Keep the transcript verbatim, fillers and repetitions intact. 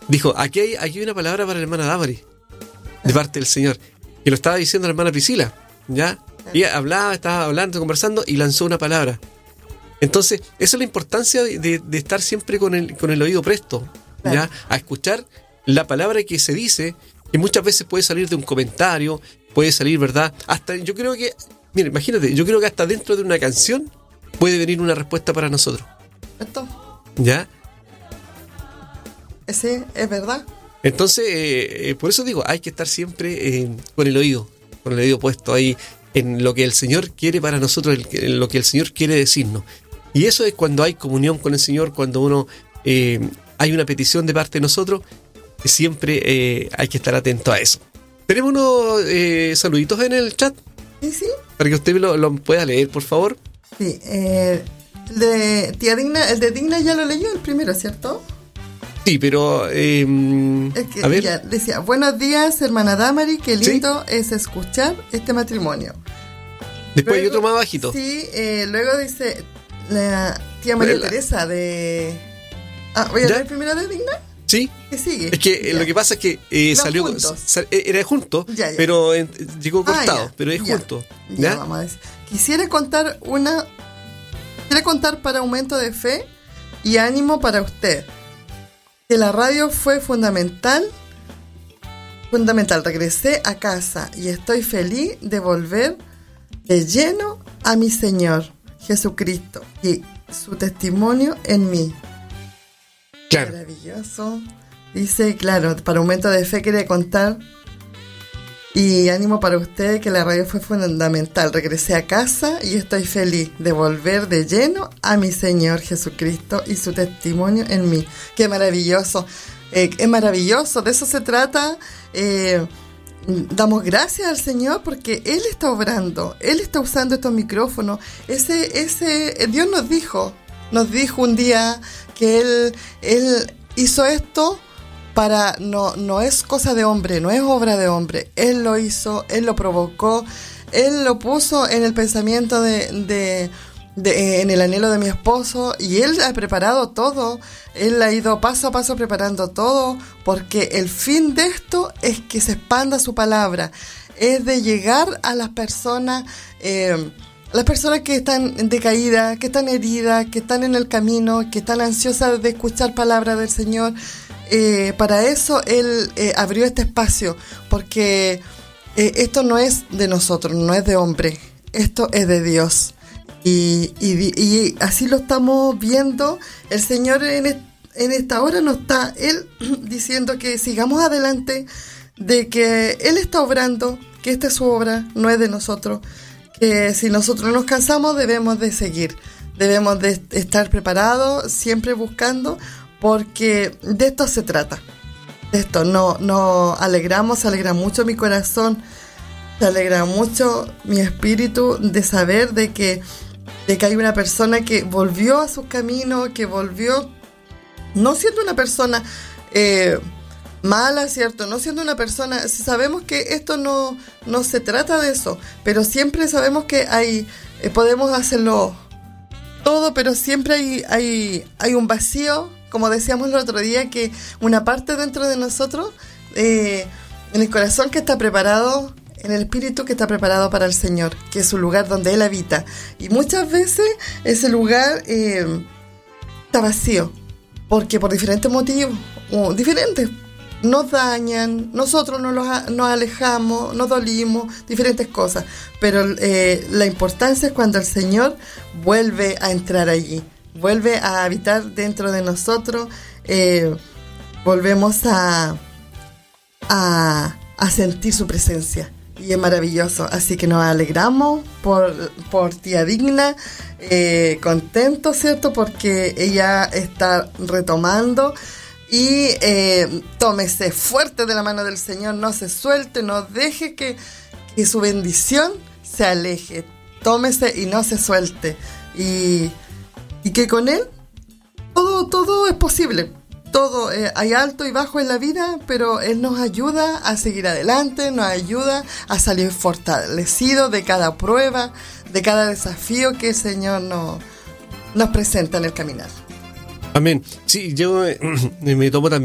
dijo, aquí hay, aquí hay una palabra para la hermana Damaris, de parte del Señor. Y lo estaba diciendo la hermana Priscila, ¿ya? Y ella hablaba, estaba hablando, conversando y lanzó una palabra. Entonces, esa es la importancia de, de, de estar siempre con el, con el oído presto, ¿ya? Claro. A escuchar la palabra que se dice, que muchas veces puede salir de un comentario, puede salir, ¿verdad? Hasta, yo creo que, mira, imagínate, yo creo que hasta dentro de una canción puede venir una respuesta para nosotros. ¿Esto? ¿Ya? Sí, es verdad. Entonces, eh, eh, por eso digo, hay que estar siempre eh, con el oído, con el oído puesto ahí en lo que el Señor quiere para nosotros, en lo que el Señor quiere decirnos. Y eso es cuando hay comunión con el Señor, cuando uno eh, hay una petición de parte de nosotros, siempre eh, hay que estar atento a eso. Tenemos unos eh, saluditos en el chat. Sí, sí. Para que usted lo, lo pueda leer, por favor. Sí, eh, el de tía Digna, el de Digna ya lo leyó el primero, ¿cierto? Sí, pero eh, es que, a ver. Ya, decía, buenos días, hermana Damari, qué lindo ¿Sí? es escuchar este matrimonio. Después luego, hay otro más bajito. Sí, eh, luego dice la tía María la... Teresa de... Ah, ¿voy a leer primero de Digna? Sí. ¿Qué sigue? Es que ya. Lo que pasa es que eh, salió... Sal, era junto, ya, ya. pero eh, llegó cortado, ah, pero es ya. junto. Ya, ¿ya? Vamos a decir. Quisiera contar una... Quisiera contar para aumento de fe y ánimo para usted. Que la radio fue fundamental, fundamental. Regresé a casa y estoy feliz de volver de lleno a mi Señor Jesucristo y su testimonio en mí. Claro. Maravilloso. Dice, claro, para aumento de fe quería contar y ánimo para usted que la radio fue fundamental. Regresé a casa y estoy feliz de volver de lleno a mi Señor Jesucristo y su testimonio en mí. ¡Qué maravilloso! Eh, es maravilloso, de eso se trata. Eh, damos gracias al Señor porque Él está obrando, Él está usando estos micrófonos. Ese, ese, Dios nos dijo, nos dijo un día que Él, Él hizo esto. Para, no, no es cosa de hombre, no es obra de hombre. Él lo hizo, Él lo provocó, Él lo puso en el pensamiento de, de, de, en el anhelo de mi esposo, y Él ha preparado todo. Él ha ido paso a paso preparando todo, porque el fin de esto es que se expanda su palabra, es de llegar a las personas, eh, las personas que están decaídas, que están heridas, que están en el camino, que están ansiosas de escuchar palabra del Señor. Eh, para eso Él eh, abrió este espacio, porque eh, esto no es de nosotros, no es de hombre, esto es de Dios, y, y, y así lo estamos viendo. El Señor en, est- en esta hora nos está Él diciendo que sigamos adelante, de que Él está obrando, que esta es su obra, no es de nosotros, que si nosotros nos cansamos debemos de seguir, debemos de estar preparados, siempre buscando, porque de esto se trata. De esto no, no alegramos, se alegra mucho mi corazón, se alegra mucho mi espíritu de saber de que, de que hay una persona que volvió a sus caminos, que volvió, no siendo una persona eh, mala, ¿cierto? No siendo una persona, sabemos que esto no, no se trata de eso, pero siempre sabemos que hay, eh, podemos hacerlo todo, pero siempre hay, hay, hay un vacío. Como decíamos el otro día, que una parte dentro de nosotros, eh, en el corazón que está preparado, en el espíritu que está preparado para el Señor, que es su lugar donde Él habita. Y muchas veces ese lugar eh, está vacío, porque por diferentes motivos, o diferentes, nos dañan, nosotros nos, los, nos alejamos, nos dolimos, diferentes cosas. Pero eh, la importancia es cuando el Señor vuelve a entrar allí. Vuelve a habitar dentro de nosotros, eh, volvemos a, a, a sentir su presencia, y es maravilloso. Así que nos alegramos por, por tía Digna, eh, contentos, ¿cierto? Porque ella está retomando, y eh, tómese fuerte de la mano del Señor, no se suelte, no deje que, que su bendición se aleje, tómese y no se suelte, y Y que con Él todo, todo es posible. Todo, eh, hay alto y bajo en la vida, pero Él nos ayuda a seguir adelante, nos ayuda a salir fortalecidos de cada prueba, de cada desafío que el Señor nos, nos presenta en el caminar. Amén. Sí, yo eh, me tomo también